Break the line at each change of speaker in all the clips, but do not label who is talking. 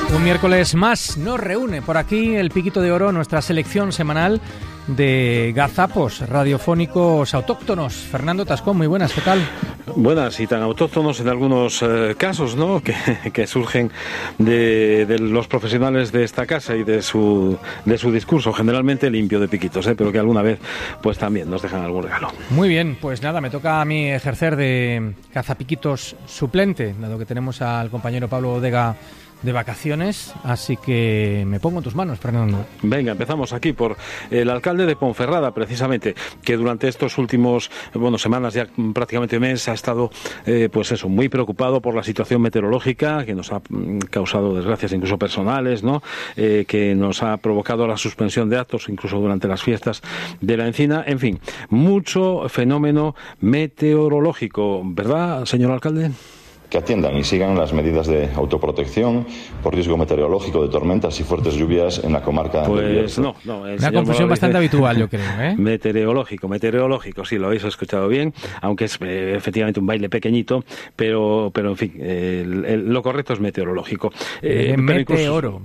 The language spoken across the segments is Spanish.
Un miércoles más nos reúne por aquí el Piquito de Oro, nuestra selección semanal de gazapos radiofónicos autóctonos. Fernando Tascón, muy buenas, ¿qué tal?
Buenas, y tan autóctonos en algunos casos, ¿no? Que surgen de los profesionales de esta casa y de su discurso, generalmente limpio de piquitos, pero que alguna vez pues también nos dejan algún regalo.
Muy bien, pues nada, me toca a mí ejercer de cazapiquitos suplente, dado que tenemos al compañero Pablo Bodega de vacaciones, así que me pongo en tus manos, Fernando.
Venga, empezamos aquí por el alcalde de Ponferrada, precisamente, que durante estos últimos, semanas, ya prácticamente mes, ha estado, muy preocupado por la situación meteorológica, que nos ha causado desgracias incluso personales, ¿no? Que nos ha provocado la suspensión de actos, incluso durante las fiestas de la Encina, en fin, mucho fenómeno meteorológico, ¿verdad, señor alcalde?
Que atiendan y sigan las medidas de autoprotección por riesgo meteorológico de tormentas y fuertes lluvias en la comarca.
Pues no.
Una confusión bastante habitual, yo creo, ¿eh?
Meteorológico, sí, lo habéis escuchado bien, aunque es efectivamente un baile pequeñito, pero en fin, lo correcto es meteorológico.
Meteoro,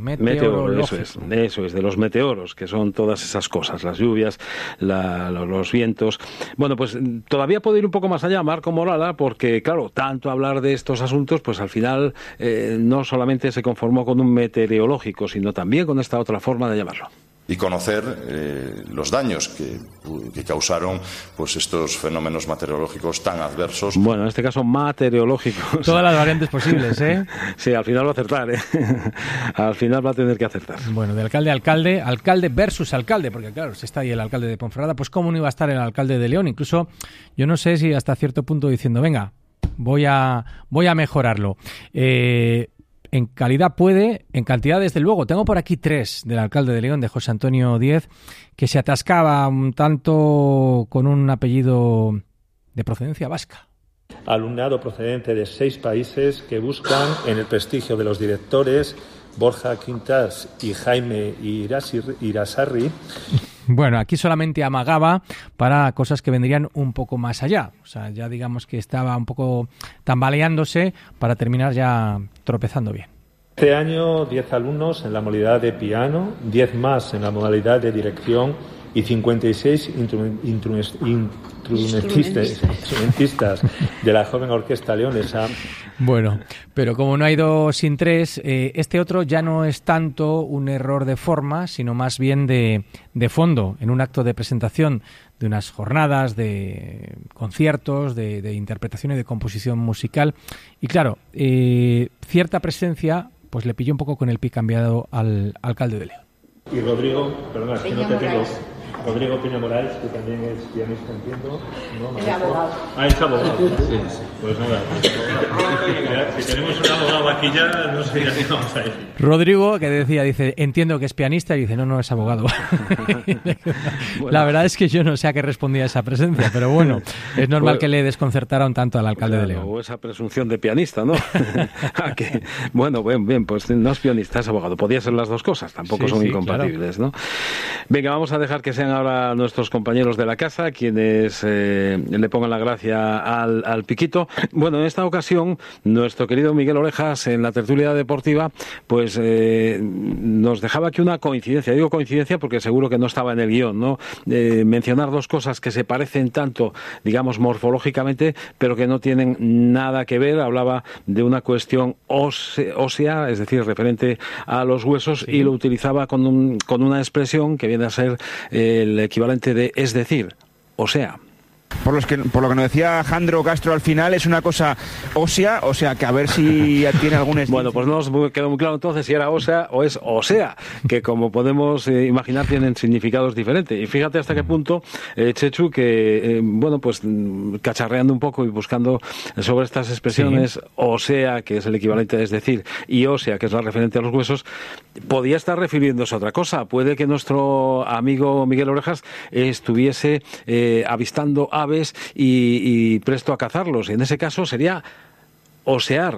eso es, de los meteoros, que son todas esas cosas, las lluvias, los vientos. Bueno, pues todavía puedo ir un poco más allá, Marco Morala, porque claro, tanto hablar de estos asuntos, pues al final no solamente se conformó con un meteorológico, sino también con esta otra forma de llamarlo.
Y conocer los daños que causaron pues estos fenómenos meteorológicos tan adversos.
Bueno, en este caso meteorológicos.
Todas las variantes posibles, ¿eh?
Sí, al final va a acertar, ¿eh? Al final va a tener que acertar.
Bueno, de alcalde versus alcalde, porque claro, si está ahí el alcalde de Ponferrada, pues cómo no iba a estar el alcalde de León. Incluso, yo no sé si hasta cierto punto diciendo, venga, voy a mejorarlo. En calidad puede, en cantidad desde luego. Tengo por aquí 3 del alcalde de León, de José Antonio Díez, que se atascaba un tanto con un apellido de procedencia vasca.
Alumnado procedente de 6 países que buscan en el prestigio de los directores Borja Quintas y Jaime Irasarri.
Bueno, aquí solamente amagaba para cosas que vendrían un poco más allá. O sea, ya digamos que estaba un poco tambaleándose para terminar ya tropezando bien.
Este año 10 alumnos en la modalidad de piano, 10 más en la modalidad de dirección y 56 instrumentistas de la joven orquesta leonesa.
Bueno, pero como no ha ido sin 3, este otro ya no es tanto un error de forma, sino más bien de fondo, en un acto de presentación de unas jornadas, de conciertos, de interpretación y de composición musical. Y claro, cierta presencia pues le pilló un poco con el pie cambiado al alcalde de León.
Y Rodrigo, perdona, es que no te tengo. Rodrigo Peña Morales, que también es pianista, entiendo. ¿No?
Es abogado.
Es abogado. Sí. Pues nada, si tenemos un abogado aquí ya, no sé ya qué vamos a decir.
Rodrigo, que dice, entiendo que es pianista, y dice, no, es abogado. Bueno. La verdad es que yo no sé a qué respondía esa presencia, pero bueno, es normal que le desconcertara un tanto al alcalde de León.
O esa presunción de pianista, ¿no? Bueno, bien, pues no es pianista, es abogado. Podía ser las dos cosas, tampoco son incompatibles, claro. ¿No? Venga, vamos a dejar que sean ahora nuestros compañeros de la casa quienes le pongan la gracia al piquito. Bueno, en esta ocasión nuestro querido Miguel Orejas en la tertulia deportiva pues nos dejaba aquí una coincidencia. Digo coincidencia porque seguro que no estaba en el guión, ¿no? Mencionar 2 cosas que se parecen tanto, digamos, morfológicamente, pero que no tienen nada que ver. Hablaba de una cuestión ósea, es decir, referente a los huesos, y lo utilizaba con una expresión que viene a ser el equivalente de es decir, o sea.
Por lo que nos decía Jandro Castro al final, es una cosa ósea, o sea, que a ver si tiene algún...
Bueno, pues no nos quedó muy claro entonces si era ósea o es osea, que como podemos imaginar tienen significados diferentes. Y fíjate hasta qué punto, Chechu, que, cacharreando un poco y buscando sobre estas expresiones, osea, que es el equivalente a es decir, y ósea, que es la referente a los huesos, podía estar refiriéndose a otra cosa. Puede que nuestro amigo Miguel Orejas estuviese avistando aves y presto a cazarlos. En ese caso sería osear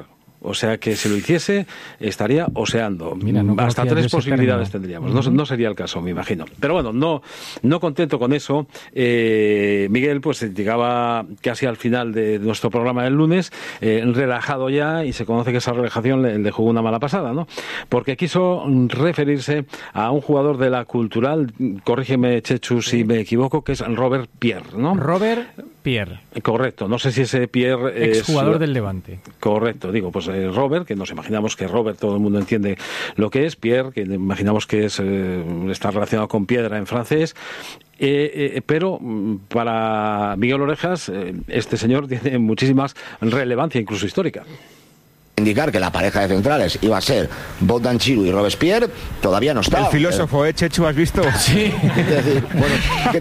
O sea que si lo hiciese, estaría oseando.
Mira, no
hasta 3 posibilidades
término.
tendríamos. No sería el caso, me imagino. Pero bueno, no contento con eso, Miguel pues llegaba casi al final de nuestro programa del lunes, relajado ya, y se conoce que esa relajación le jugó una mala pasada, ¿no? Porque quiso referirse a un jugador de la Cultural, corrígeme, Chechu, si me equivoco, que es Robert Pierre, ¿no?
Robert Pierre.
Correcto, no sé si ese Pierre es
exjugador del Levante.
Correcto, digo, pues Robert, que nos imaginamos que Robert, todo el mundo entiende lo que es, Pierre, que imaginamos que está relacionado con piedra en francés, pero para Miguel Orejas, este señor tiene muchísimas relevancia, incluso histórica.
Indicar que la pareja de centrales iba a ser Bogdan Chiru y Robespierre, todavía no está.
El filósofo, Chechu, ¿has visto?
Sí.
Es decir, bueno, ¿qué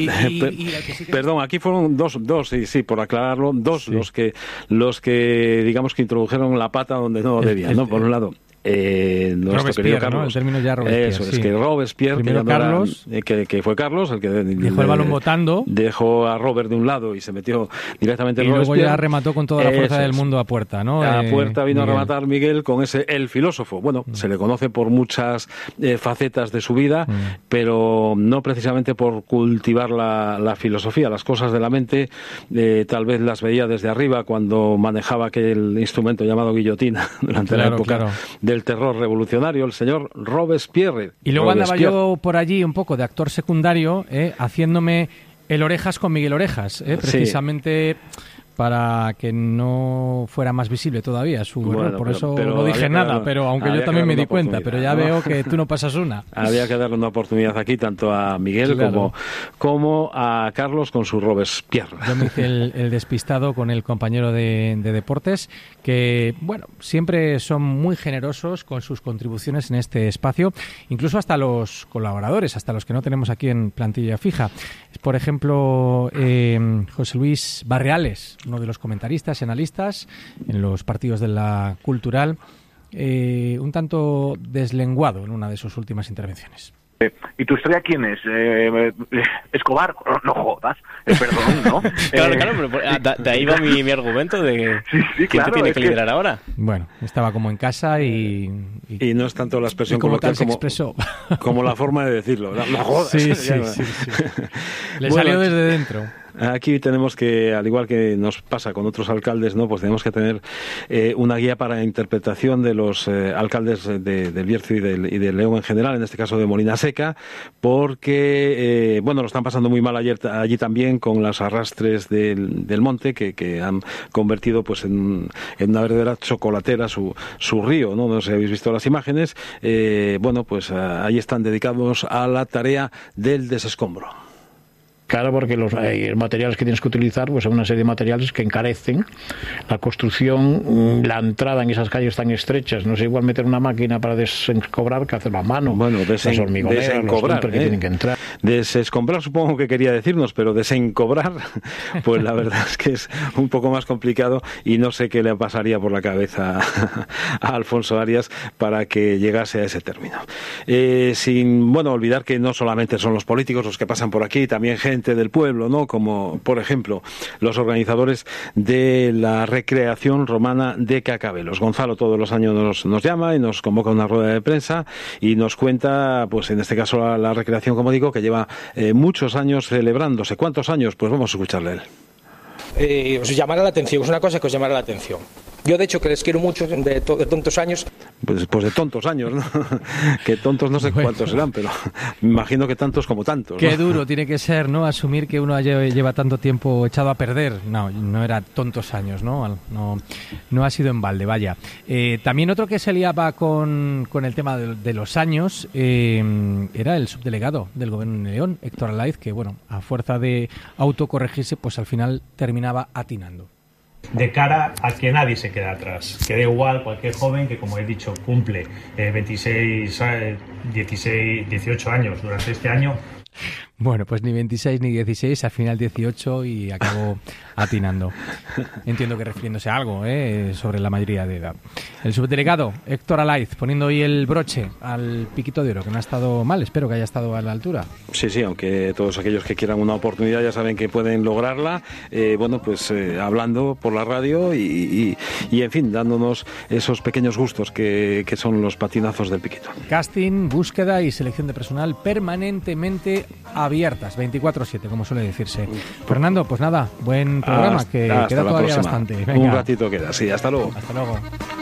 te
Perdón, aquí fueron dos, sí, por aclararlo, dos los que digamos que introdujeron la pata donde no debían, ¿no? Por un lado, nuestro querido Carlos,
¿no? El término ya Robespierre.
Eso, es que Robespierre,
primero Carlos,
que fue Carlos el que
dejó el balón botando,
dejó a Robert de un lado y se metió directamente en
Robespierre. Y luego ya remató con toda la fuerza del mundo a puerta, ¿no?
A puerta vino Miguel a rematar Miguel con ese el filósofo. Bueno, se le conoce por muchas facetas de su vida, pero no precisamente por cultivar la filosofía, las cosas de la mente. Tal vez las veía desde arriba cuando manejaba aquel instrumento llamado guillotina durante la época del terror revolucionario, el señor Robespierre.
Y luego andaba yo por allí un poco de actor secundario, haciéndome el Orejas con Miguel Orejas, precisamente para que no fuera más visible todavía su error. Por eso no dije nada, pero aunque yo también me di cuenta, pero ya veo que tú no pasas una.
Había que darle una oportunidad aquí, tanto a Miguel como a Carlos con su Robespierre.
Yo me hice el despistado con el compañero de deportes, que, bueno, siempre son muy generosos con sus contribuciones en este espacio, incluso hasta los colaboradores, hasta los que no tenemos aquí en plantilla fija. Por ejemplo, José Luis Barreales, uno de los comentaristas y analistas en los partidos de la Cultural, un tanto deslenguado en una de sus últimas intervenciones.
¿Y tu historia quién es? ¿Escobar? No jodas, perdón, ¿no?
Claro, pero de ahí va mi argumento de
sí,
quién te tiene que liderar ahora.
Bueno, estaba como en casa y
no es tanto la expresión
como
coloquial
tal se expresó.
Como la forma de decirlo. No jodas.
Sí. Le salió desde dentro.
Aquí tenemos que, al igual que nos pasa con otros alcaldes, ¿no? Pues tenemos que tener una guía para la interpretación de los alcaldes del Bierzo y del León en general, en este caso de Molina Seca, porque lo están pasando muy mal allí también con los arrastres del monte que han convertido pues en una verdadera chocolatera su río, ¿no? No sé si habéis visto las imágenes. Ahí están dedicados a la tarea del desescombro.
Claro, porque los materiales que tienes que utilizar pues son una serie de materiales que encarecen la construcción, la entrada en esas calles tan estrechas. No es igual meter una máquina para desencobrar que hacerlo a mano.
Bueno,
las hormigoneras,
desencobrar,
los que tienen que entrar.
Desescombrar supongo que quería decirnos, pero desencobrar, pues la verdad es que es un poco más complicado y no sé qué le pasaría por la cabeza a Alfonso Arias para que llegase a ese término. Sin olvidar que no solamente son los políticos los que pasan por aquí, también gente del pueblo, ¿no? Como por ejemplo los organizadores de la recreación romana de Cacabelos. Gonzalo todos los años nos llama y nos convoca a una rueda de prensa y nos cuenta, pues en este caso la recreación, como digo, que lleva muchos años celebrándose. ¿Cuántos años? Pues vamos a escucharle a él.
Os llamará la atención, es una cosa que os llamará la atención. Yo, de hecho, que les quiero mucho de tontos años.
Pues de tontos años, ¿no? Que tontos no sé cuántos serán, pero me imagino que tantos como tantos, ¿no?
Qué duro tiene que ser, ¿no? Asumir que uno lleva tanto tiempo echado a perder. No era tontos años, ¿no? No ha sido en balde, vaya. También otro que se liaba con el tema de los años era el subdelegado del Gobierno de León, Héctor Alaiz, que, a fuerza de autocorregirse, pues al final terminaba atinando.
De cara a que nadie se quede atrás, que da igual cualquier joven que, como he dicho, cumple 18 años durante este año.
Bueno, pues ni 26 ni 16, al final 18 y acabó atinando. Entiendo que refiriéndose a algo sobre la mayoría de edad. El subdelegado Héctor Alaiz poniendo hoy el broche al Piquito de Oro, que no ha estado mal, espero que haya estado a la altura.
Sí, aunque todos aquellos que quieran una oportunidad ya saben que pueden lograrla, hablando por la radio y en fin, dándonos esos pequeños gustos que son los patinazos del Piquito.
Casting, búsqueda y selección de personal permanentemente abiertas, 24/7, como suele decirse. Fernando, pues nada, buen programa, que queda todavía bastante.
Venga. Un ratito queda, sí, hasta luego.
Hasta luego.